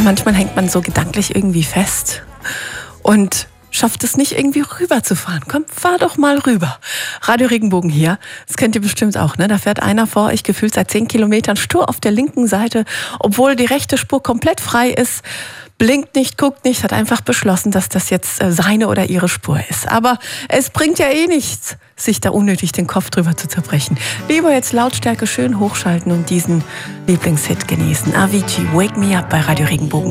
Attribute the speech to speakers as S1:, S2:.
S1: manchmal hängt man so gedanklich irgendwie fest und schafft es nicht irgendwie rüberzufahren. Komm, fahr doch mal rüber. Radio Regenbogen hier. Das kennt ihr bestimmt auch, ne? Da fährt einer vor euch gefühlt seit 10 Kilometern stur auf der linken Seite, obwohl die rechte Spur komplett frei ist. Blinkt nicht, guckt nicht, hat einfach beschlossen, dass das jetzt seine oder ihre Spur ist. Aber es bringt ja eh nichts, sich da unnötig den Kopf drüber zu zerbrechen. Lieber jetzt Lautstärke schön hochschalten und diesen Lieblingshit genießen. Avicii, Wake Me Up bei Radio Regenbogen.